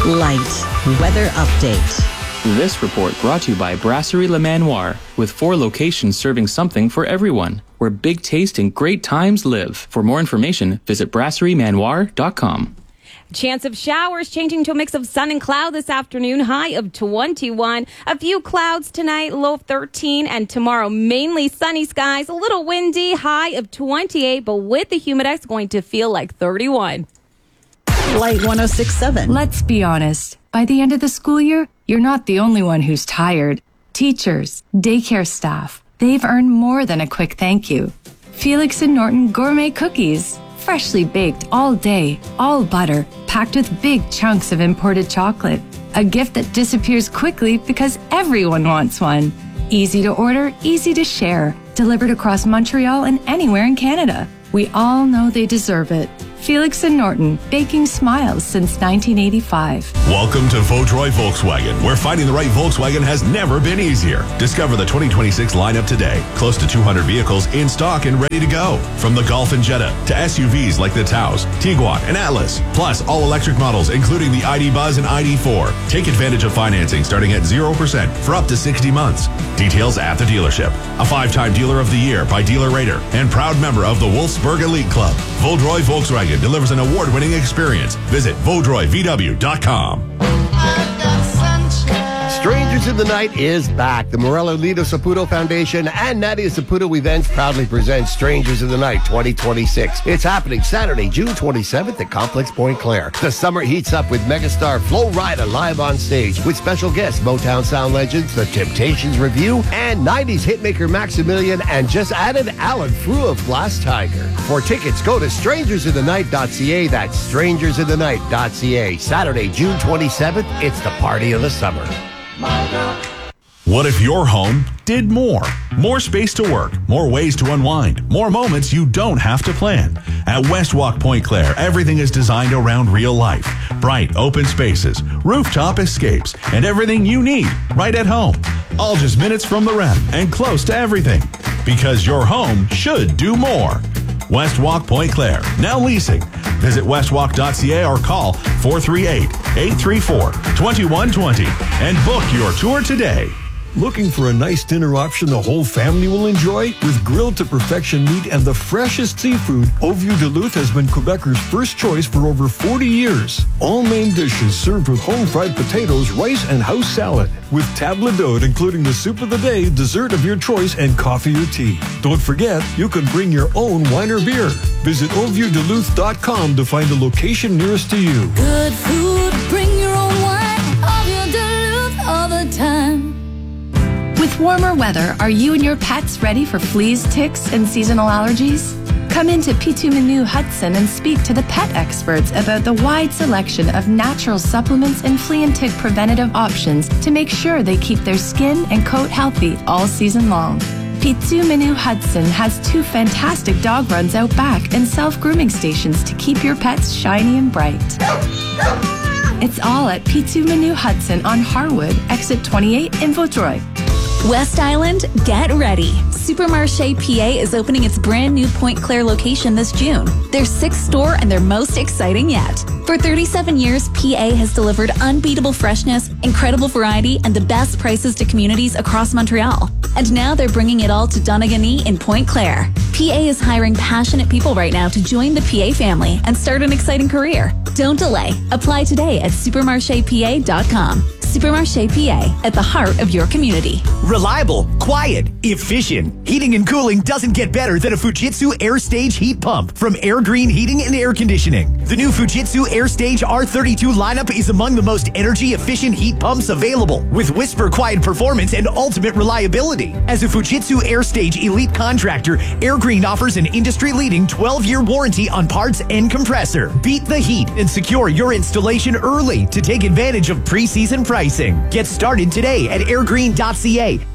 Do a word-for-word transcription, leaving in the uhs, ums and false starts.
Light weather update. This report brought to you by Brasserie Le Manoir, with four locations serving something for everyone, where big taste and great times live. For more information, visit brasserie manoir dot com. Chance of showers changing to a mix of sun and cloud this afternoon, high of twenty-one. A few clouds tonight, low of thirteen, and tomorrow mainly sunny skies, a little windy, high of twenty-eight, but with the humidex going to feel like thirty-one. Light one oh six point seven. Let's be honest. By the end of the school year, you're not the only one who's tired. Teachers, daycare staff, they've earned more than a quick thank you. Felix and Norton gourmet cookies. Freshly baked all day, all butter, packed with big chunks of imported chocolate. A gift that disappears quickly because everyone wants one. Easy to order, easy to share. Delivered across Montreal and anywhere in Canada. We all know they deserve it. Felix and Norton, baking smiles since nineteen eighty-five. Welcome to Vaudreuil Volkswagen, where finding the right Volkswagen has never been easier. Discover the twenty twenty-six lineup today. Close to two hundred vehicles in stock and ready to go. From the Golf and Jetta to S U Vs like the Taos, Tiguan, and Atlas. Plus, all electric models, including the I D Buzz and I D four. Take advantage of financing starting at zero percent for up to sixty months. Details at the dealership. A five-time Dealer of the Year by Dealer Rater and proud member of the Wolfsburg Elite Club. Vaudreuil Volkswagen delivers an award-winning experience. Visit Vaudreuil V W dot com. Strangers in the Night is back. The Morello Lido Saputo Foundation and Nadia Saputo Events proudly present Strangers in the Night twenty twenty-six. It's happening Saturday, June twenty-seventh at Complex Point Claire. The summer heats up with megastar Flo Rida live on stage with special guests Motown sound legends, The Temptations Review, and nineties hitmaker Maximilian, and just added Alan Frew of Glass Tiger. For tickets, go to strangers in the night dot c a. That's strangers in the night dot c a. Saturday, June twenty-seventh. It's the party of the summer. What if your home did more? More space to work, more ways to unwind, more moments you don't have to plan. At Westwalk Point Claire, everything is designed around real life. Bright, open spaces, rooftop escapes, and everything you need right at home. All just minutes from the ref and close to everything. Because your home should do more. Westwalk Point Claire, now leasing. Visit westwalk dot c a or call four three eight, eight three four, two one two zero and book your tour today. Looking for a nice dinner option the whole family will enjoy? With grilled to perfection meat and the freshest seafood, Au Vieux Duluth has been Quebecers' first choice for over forty years. All main dishes served with home-fried potatoes, rice, and house salad. With table d'hôte, including the soup of the day, dessert of your choice, and coffee or tea. Don't forget, you can bring your own wine or beer. Visit au vieux duluth dot com to find the location nearest to you. Good food, bring your own wine. Au Vieux Duluth all the time. With warmer weather, are you and your pets ready for fleas, ticks, and seasonal allergies? Come into Pitou Menu Hudson and speak to the pet experts about the wide selection of natural supplements and flea and tick preventative options to make sure they keep their skin and coat healthy all season long. Pitou Menu Hudson has two fantastic dog runs out back and self-grooming stations to keep your pets shiny and bright. It's all at Pitou Menu Hudson on Harwood, exit twenty-eight in Vaudreuil. West Island, get ready. Supermarché P A is opening its brand new Point Claire location this June. Their sixth store and their most exciting yet. For thirty-seven years, P A has delivered unbeatable freshness, incredible variety, and the best prices to communities across Montreal. And now they're bringing it all to Donegal in Point Claire. P A is hiring passionate people right now to join the P A family and start an exciting career. Don't delay. Apply today at supermarché p a dot com. Supermarché P A, at the heart of your community. Reliable, quiet, efficient. Heating and cooling doesn't get better than a Fujitsu AirStage heat pump from Air Green Heating and Air Conditioning. The new Fujitsu AirStage R thirty-two lineup is among the most energy-efficient heat pumps available, with whisper-quiet performance and ultimate reliability. As a Fujitsu AirStage elite contractor, Air Green offers an industry-leading twelve-year warranty on parts and compressor. Beat the heat and secure your installation early to take advantage of pre-season pricing. Get started today at air green dot c a